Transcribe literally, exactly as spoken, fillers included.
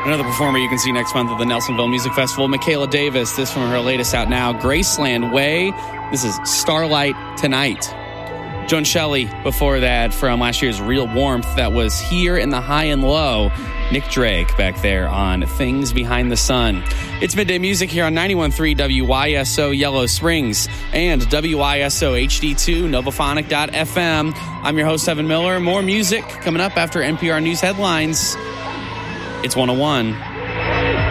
Another performer you can see next month at the Nelsonville Music Festival, Michaela Davis. This from her latest out now, Graceland Way. This is Starlight Tonight. Joan Shelley before that from last year's Real Warmth. That was Here in the High and Low. Nick Drake back there on Things Behind the Sun. It's Midday Music here on ninety-one point three W Y S O Yellow Springs and W Y S O H D two Novophonic dot F M. I'm your host, Evan Miller. More music coming up after N P R News headlines. It's one oh one.